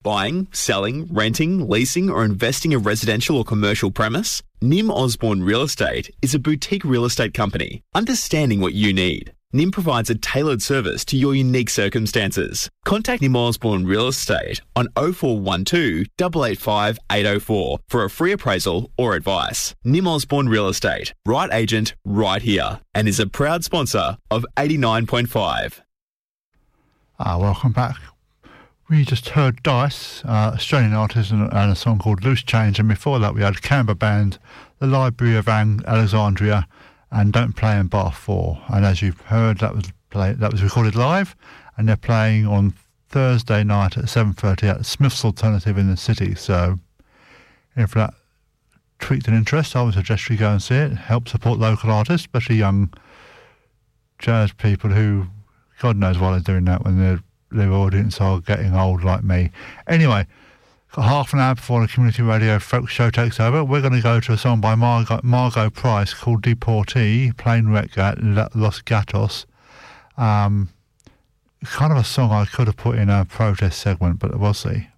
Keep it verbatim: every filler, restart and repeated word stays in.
Buying, selling, renting, leasing or investing a residential or commercial premise? Nim Osborne Real Estate is a boutique real estate company understanding what you need. Nim provides a tailored service to your unique circumstances. Contact Nim Osborne Real Estate on oh four one two, eight eight five, eight oh four for a free appraisal or advice. Nim Osborne Real Estate, right agent, right here, and is a proud sponsor of eighty-nine point five. Ah, welcome back. We just heard Dice, uh, Australian artist, and, and a song called Loose Change, and before that we had Canberra band, the Library of Ang- Alexandria, and Don't Play in Bar four. And as you've heard, that was play, that was recorded live, and they're playing on Thursday night at seven thirty at Smith's Alternative in the city. So if that tweaked an interest, I would suggest you go and see it. Help support local artists, especially young jazz people who, God knows why they're doing that when they're their audience are getting old like me. Anyway, got half an hour before the community radio folk show takes over. We're going to go to a song by Margot, Margot Price called Deportee, Plane Wreck at Los Gatos. Um, kind of a song I could have put in a protest segment, but we'll see.